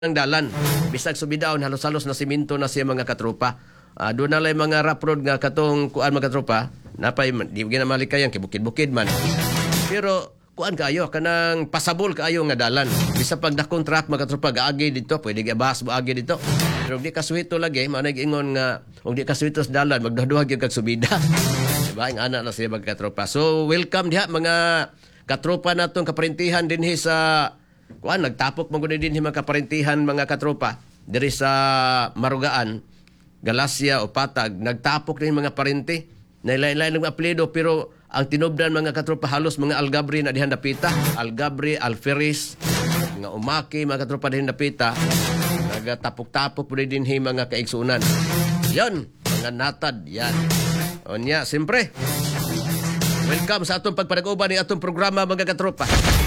ng dalan. Bisag subidaon halos-halos na simento na siya mga katropa. Doon na lang mga rough road nga katong kuan mga katropa. Napay di gina malikayan kay bukid-bukid man. Pero kuan kaayo kanang pasabol kaayo nga dalan. Bisa pag dakong truck mga katropa gaagi dito, pwede gabas moagi dito. Pero di kasuhito lagi, manay ingon nga og di kasuhito sa dalan magduha-duha gyud kag subida. Diba ang ana na siya mga katropa. So welcome diha mga katropa natong kaparintihan dinhi sa kuan nagtapok man gud din mga kaparintihan mga katropa diri sa Marugaan, Galacia o Patag. Nagtapok din mga parente na lain-lain ng apelyido pero ang tinubdan mga katropa halos mga Algabri na dihan dapita. Algabri, Alferis, mga Umaki, mga katropa dihan dapita. Nagatapok-tapok po din mga kaigsunan. Yan, mga natad, yan. O niya, siyempre. Welcome sa atong pagpanag-uban ni atong programa mga katropa.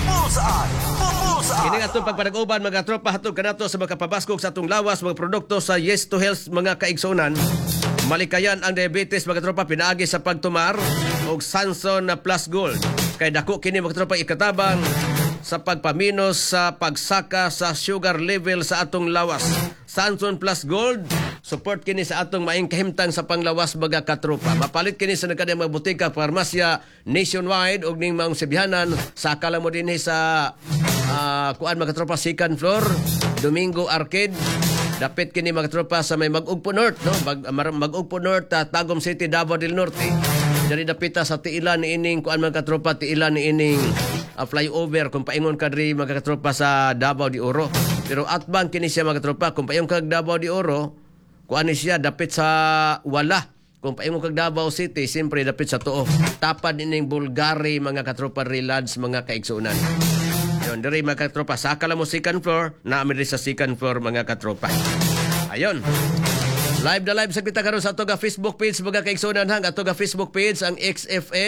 Kini nga itong pagpanag-uban mga tropa hatod kanato sa mga kapabaskog sa atong lawas mga produkto sa Yes to Health mga kaigsunan. Malikayan ang diabetes mga tropa pinaagi sa pagtumar og Sanson na Plus Gold. Kay dako kini mga tropa ikatabang sa pagpaminos sa pagsaka sa sugar level sa atong lawas. Sanson Plus Gold support kini sa atong maing kahimtang sa panglawas mga katropa. Mapalit kini sa nagkadang mga butika, farmasya nationwide og ning mga sibihanan sa akala mo dinhi sa kuan mga tropa second floor Domingo Arcade. Dapit kini mga tropa sa may Mag-Ugpo North, no? Mag-Ugpo North, Tagum City, Davao del Norte. Diri dapita sa tiilan ni ining kuan mga tropa, tiilan ni ining flyover kung paingon ka diri mga tropa sa Davao de Oro. Pero atbang kini siya mga tropa kung paingon ka Davao de Oro, kuan ni siya dapit sa Wala. Kung paingon kag Davao City, siyempre dapit sa Tuo. Tapad ining Bulgari mga katropa relads mga kaigsunan. Yon diri mga katropa sa akala mo second floor, naami diri sa second floor mga katropa. Ayon. Live na live sa kita karon sa ato ga Facebook page mga kaigsunan hang ato ga Facebook page ang XFM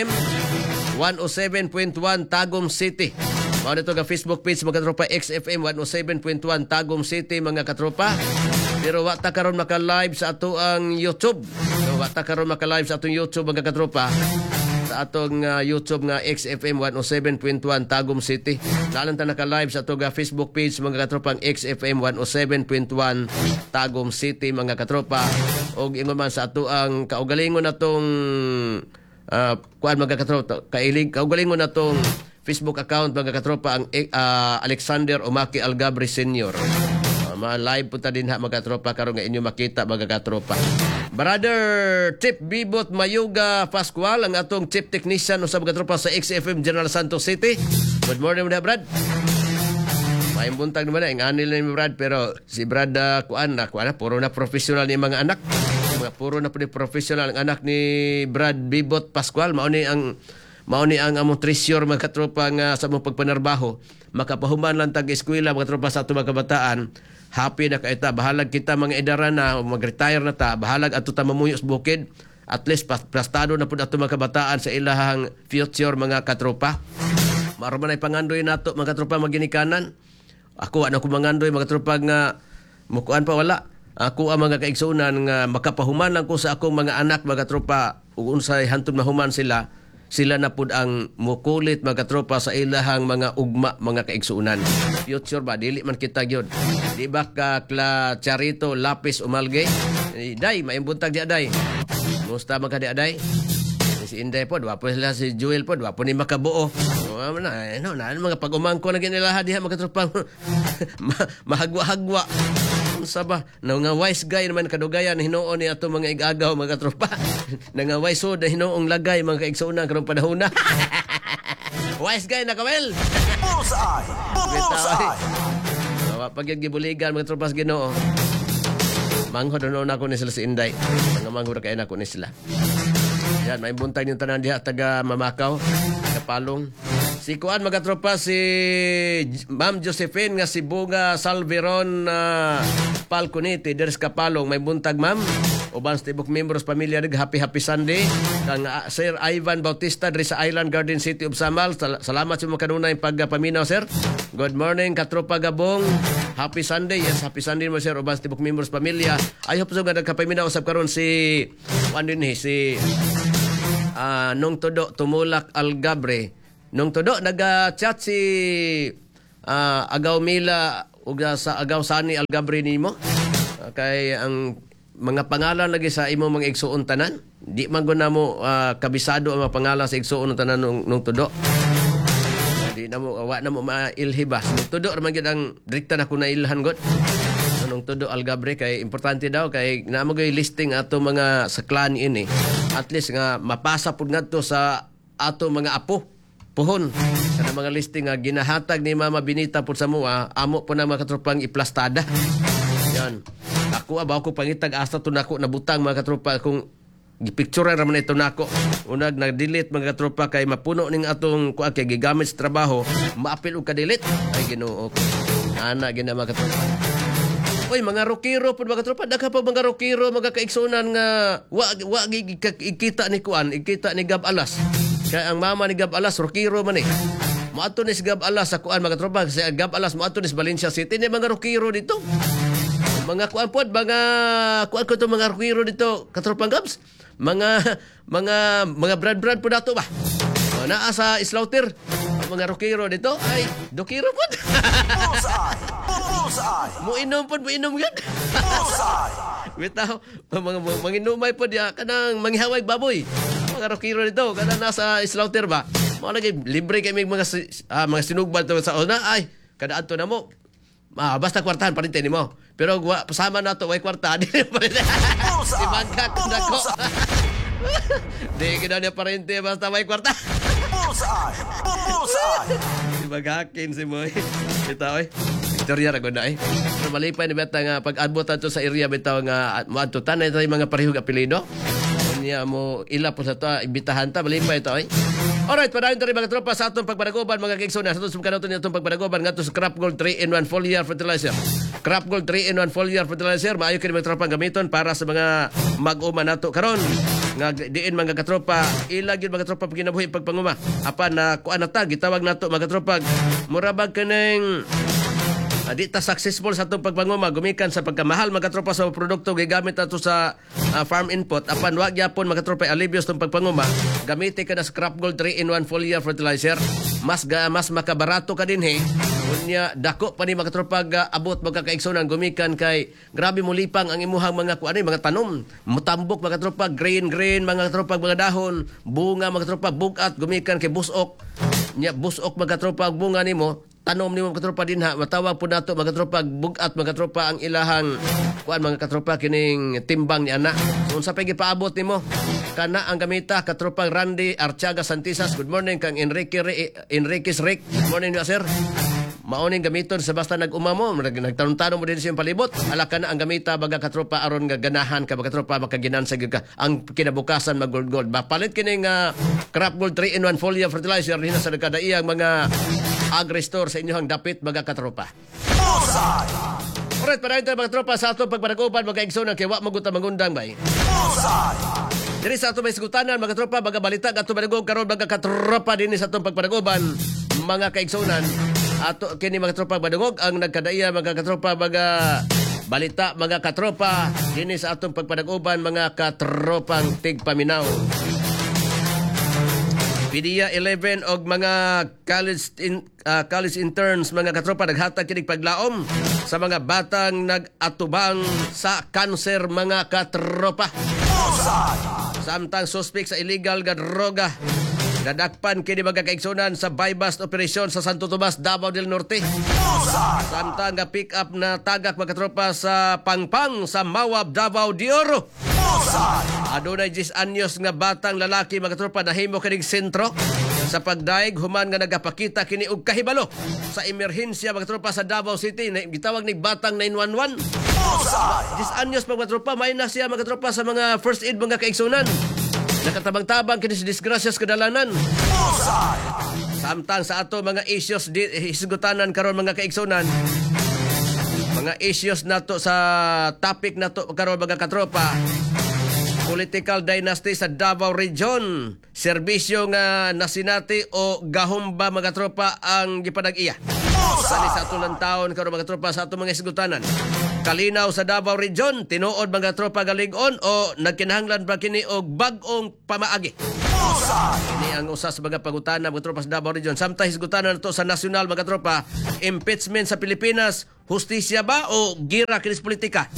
107.1 Tagum City. Mao dito ga Facebook page mga katropa XFM 107.1 Tagum City mga katropa. Pero wa ta karon maka-live sa ato ang YouTube. So, wa ta karon maka-live sa atong YouTube mga katropa. Sa atong YouTube nga XFM 107.1 Tagum City. Lalang ta naka-live sa atong Facebook page mga katropa ang XFM 107.1 Tagum City mga katropa. Og ingon man sa ato ang kaugalingon natong kuan mga katropa kaugalingon natong Facebook account mga katropa ang Alexander Umaki Algabri Senior. Live punta din ha mga katropa karon nga inyo makita mga katropa. Brother Chip Bibot Mayuga Pascual ang atong chief technician sa mga katropa sa XFM General Santos City. Good morning mga Brad. May buntag naman ang anil ni Brad pero si Brad kuan puro na professional ni mga anak. Puro na professional ang anak ni Brad Bibot Pascual. Mao ni ang among treasure mga katropa nga sa mong pagpanarbaho. Makapahuman lang tag-eskwela mga katropa sa atong mga kabataan. Happy na kaita. Bahalag kita mga edara na mag-retire na ta. Bahalag ato ta mamuyos bukid. At least plastado na po ato mga kabataan sa ilahang future mga katropa. Maroman ay pangandoy nato mga katropa maginikanan. Ako mangandoy mga katropa nga mukuan pa wala. Ako ang mga kaigsunan nga makapahuman lang ko sa akong mga anak mga katropa. Ug unsay hantod mahuman sila na pud ang mukulit mga tropa sa ilahang mga ugma mga kaigsuunan. Future ba dili man kita gyud. Di ba ka Charito Lapis Umalge? Day maimbuntag di aday. Musta man ka di aday? Si Inday po, wapo sila si Joel po, wapo ni makabuo. Na mga pag-umangko na ginilaha diha mga tropa. Mahagwa-hagwa. Saba na nga wise guy naman kadugayan hinuon ni ato mga igagaw mga tropa. Na nga wise na hinuong lagay mga kaigsuuna karong panahon na. Wise guy na kawel. Bullseye. Pag gibuligan mga tropa sa Ginoo. Manghod na ako ni sila si Inday. Mga manghod kay nako ni sila. Yan may buntag yung tanan diha taga Mamakaw, Kapalong. Si kuan mga tropa si Ma'am Josephine nga si Bunga Salveron Palconete deres Kapalong may buntag ma'am. Uban sa tibok members pamilya rig happy Sunday. Kang Sir Ivan Bautista diri sa Island Garden City of Samal. Salamat sa mga kanunay pagpaminaw sir. Good morning katropa Gabong. Happy Sunday. Yes, happy Sunday mo sir uban sa tibok members pamilya. I hope so nga nagkapaminaw usab karon si si nung todo tumulak Algabre. Nung todo nag-chat si Agaw Mila ug sa agaw sani algabre nimo. Kay ang mga pangalan lagi sa imo mga igsuon tanan, di man gud namo kabisado ang mga pangalan sa igsuon tanan nung tudo. Di na mo wa na mo mailhibas. Nung tudo ra man gyud ang direkta na ko nailhan gud. Nung tudo algabre kay importante daw kay namo gyud listing ato mga sa clan ini. At least nga mapasa pud ngadto sa ato mga apo. Puhon kana mga listing nga ginahatag ni Mama Binita pud sa mua, amo po na mga katropang iplastada. Yan. Ako abaw ko pangitag asa to nako nabutang mga katropa kung gipicture ra man ito nako. Unag nag-delete mga katropa kay mapuno ning atong kay gigamit sa trabaho, maapil og ka-delete. Ay Ginoo. Ana gina mga katropa. Oy mga rokero pud mga katropa, dagha pa mga rokero mga kaigsunan nga wa ikita ni kuan, ikita ni Gab Alas. Kay ang mama ni Gab Alas rokero man eh. Moadto ni si Gab Alas sa kuan mga katropa, si Gab Alas moadto ni sa Valencia City ni mga rokero dito. Mga kuan pod, mga kuan ko to mga rokero dito, katropang Gabs. Mga brand po dato ba? Naa sa slaughter, mga rokero dito ay dokero pod. Mo inom pod, mo inom gud. Bitaw, mga inumay pod ya kanang manghihaway baboy. Mga rokero dito, kanang nasa slaughter ba? Mo lagi libre kay mga sinugban to sa una ay kada adto na mo. Basta kwartahan parintin nimo. Pero pasama na to way kwarta di pa rin. Si Magkat nako. Di kita niya parente basta way kwarta. Si Magakin si Moy. Kita oy. Victoria ra gud na eh. Pero malipay ni beta nga pag-adbutan to sa area bitaw nga moadto tanay tay mga parehong apelyido. Niya mo ila po sa to imbitahan ta malipay to eh. Alright, padayon tayo mga tropa sa atong pagpadagoban, mga kaigsoon. Sa atong sumkanaw itong pagpadagoban, nga ito sa Crop Gold 3-in-1 Foliar Fertilizer. Crop Gold 3-in-1 Foliar Fertilizer, maayo kayo mga tropa gamiton para sa mga mag-uma nato karon. Nga diin mga katropa, ilag yun mga tropa pagkinabuhi pagpanguma. Apan na kuan na ta, gitawag nato mga tropa, murabag kaneng di ta successful sa itong pagpanguma, gumikan sa pagkamahal mga tropa sa produkto gigamit nato sa farm input. Apan wag yapon mga tropa alibyos itong pagpanguma, gamiti ka na Crop Gold 3-in-1 Foliar Fertilizer. Mas makabarato ka din he. Unya dako pa ni mga tropa abot mga kaigsunan gumikan kay grabe mo lipang ang imuhang mga kuan mga tanom. Mutambok mga tropa, green mga tropa mga dahon, bunga mga tropa bugat gumikan kay busok. Nya busok mga tropa bunga nimo. Tanom ni mga katropa din ha, matawag po nato mga katropa bugat mga katropa ang ilahang kuan mga katropa kining timbang ni ana. Unsa pa gipaabot nimo? Kana ang gamita katropang Randy Archaga Santisas. Good morning kang Enriquez Rick. Good morning sir. Mauning gamiton sa basta nag-umamo, nagtanong-tanong mo din siyang palibot. Ala ka na ang gamita baga katropa aron nga ganahan ka baga katropa makaginansa ka ang kinabukasan mag-gold. Bapalit kining Crop Gold 3-in-1 Foliar Fertilizer hina sa nagkadaiyang mga agri-store sa inyong dapit mga katropa. Alright, para ito mga tropa sa atong pagpanagupan mga igsoon kay wa maguta mangundang bay. Diri sa atong may sigutanan mga tropa baga balita ato managog karon mga katropa dinhi sa atong pagpanaguban mga kaigsunan. Ato kini mga tropa badungog ang nagkadaiya mga katropa baga balita mga katropa dinhi sa atong pagpanaguban mga katropang tigpaminaw. PDEA 11 og mga college interns mga katropa naghatag kining paglaom sa mga batang nag-atubang sa kanser mga katropa. Samtang suspect sa illegal nga droga nadakpan kini mga kaigsunan sa buy-bust operation sa Santo Tomas, Davao del Norte. Samtang nga pick up na tagak mga katropa sa Pangpang sa Mawab, Davao de Oro. Adunay 10 anyos nga batang lalaki mga tropa nahimo kining sentro sa pagdaig human nga nagapakita kini og kahibalo sa emerhensya mga tropa sa Davao City. Gitawag ni batang 911. 10 anyos mga tropa may na siya mga tropa sa mga first aid mga kaigsunan. Nakatabang-tabang kini sa disgrasyas kadalanan. Samtang sa ato mga issues hisgutanan karon mga kaigsunan. Mga issues nato sa topic nato karon mga katropa. Political dynasty sa Davao Region. Serbisyo nga nasinati o gahomba mga tropa ang gipanag-iya. Sali sa atong taon karon mga tropa sa atong mga isgutanan. Kalinaw sa Davao Region, tinuod mga tropa galig-on o nagkinahanglan ba kini og bag-ong pamaagi. Ini ang usa sa mga pangutana mga tropa sa Davao Region. Samtang hisgutanan na to sa nasyonal mga tropa, impeachment sa Pilipinas, hustisya ba o gira kinis politika?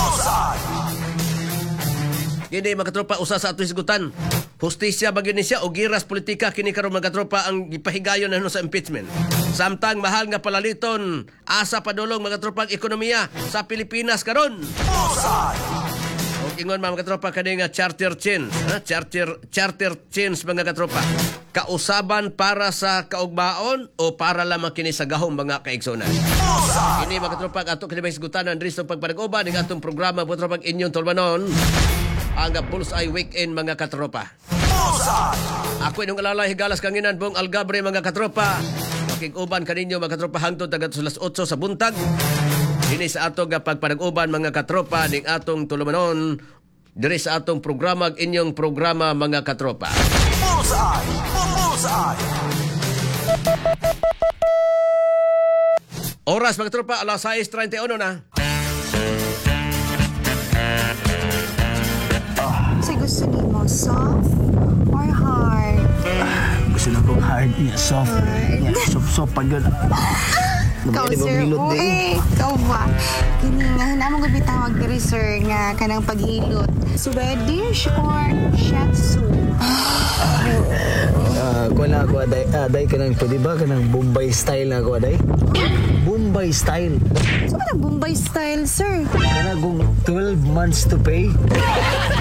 Kini mga tropa usa sa ato hisgutan. Hustisya ba gini siya o giras politika kini karon mga tropa ang gipahigayon na sa impeachment. Samtang mahal nga palaliton, asa padulong mga tropa ang ekonomiya sa Pilipinas karon. Og ingon mga katropa kani nga charter change, charter change mga katropa. Kausaban para sa kaugbaon o para lamang kini sa gahom mga kaigsonan. Ini mga katropa ato kini hisgutanan diri sa pagpanag-uban ng atong programa mga katropa inyong tolmanon ang Bullseye Weekend mga katropa. Ako inyong alalay higalas kanginan buong Algabre mga katropa. Makig-uban kaninyo mga katropa hangtod tagat alas 8 sa buntag. Dini sa atong pagpanag-uban mga katropa ning atong tulumanon diri sa atong programa inyong programa mga katropa. Oras mga katropa alas 6:31 na. Sa gusto ni mo, soft or hard? Gusto na kong hard niya, soft. Niya, soft pag yun. Ikaw, sir. Ikaw ba? Kini nga, hinamang gabi tawag diri, sir, nga kanang paghilot. Swedish or Shetsu? Kuha na ako, aday ka nang, pwede ba ka nang Bombay style na ako, aday? Bombay style. So, kanang Bombay style, sir? Kana kung 12 months to pay.